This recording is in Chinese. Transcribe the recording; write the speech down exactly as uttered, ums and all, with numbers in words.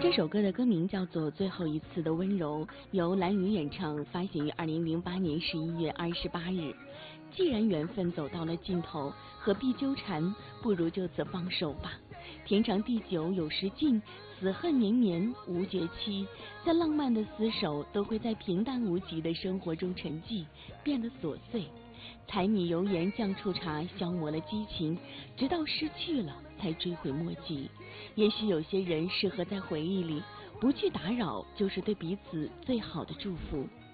这首歌的歌名叫做《最后一次的温柔》，由蓝雨演唱，发行于二零零八年十一月二十八日。既然缘分走到了尽头，何必纠缠？不如就此放手吧。天长地久有时尽，此恨绵绵无绝期。再浪漫的厮守，都会在平淡无奇的生活中沉寂，变得琐碎。柴米油盐酱醋茶消磨了激情，直到失去了才追悔莫及。也许有些人适合在回忆里，不去打扰，就是对彼此最好的祝福。